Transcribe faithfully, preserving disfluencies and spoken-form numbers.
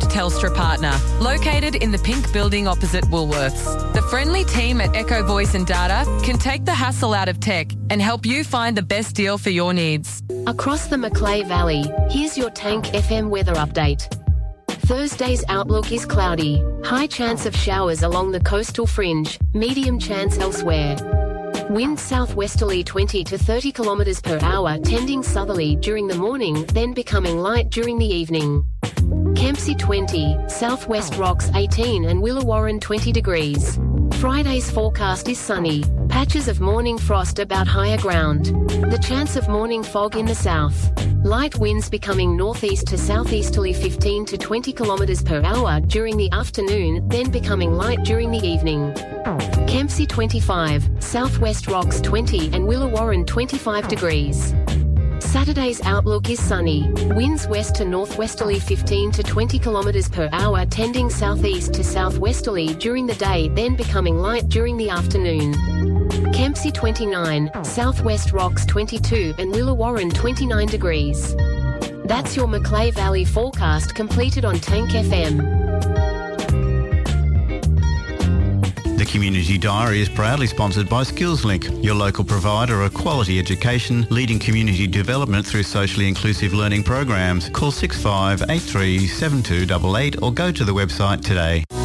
and Telstra partner, located in the pink building opposite Woolworths. The friendly team at Echo Voice and Data can take the hassle out of tech and help you find the best deal for your needs. Across the Macleay Valley, here's your Tank F M weather update. Thursday's outlook is cloudy. High chance of showers along the coastal fringe, medium chance elsewhere. Wind southwesterly twenty to thirty kilometres per hour, tending southerly during the morning, then becoming light during the evening. Kempsey twenty, southwest rocks eighteen and Willawarren twenty degrees. Friday's forecast is sunny. Patches of morning frost about higher ground. The chance of morning fog in the south. Light winds becoming northeast to southeasterly fifteen to twenty kilometres per hour during the afternoon, then becoming light during the evening. Kempsey twenty-five, southwest rocks twenty and Willawarren twenty-five degrees. Saturday's outlook is sunny. Winds west to northwesterly fifteen to twenty kilometres per hour, tending southeast to southwesterly during the day, then becoming light during the afternoon. Kempsey twenty-nine, southwest rocks twenty-two and Willawarren twenty-nine degrees. That's your Macleay Valley forecast completed on Tank F M. The Community Diary is proudly sponsored by SkillsLink, your local provider of quality education, leading community development through socially inclusive learning programs. Call six five eight three seven two eight eight or go to the website today.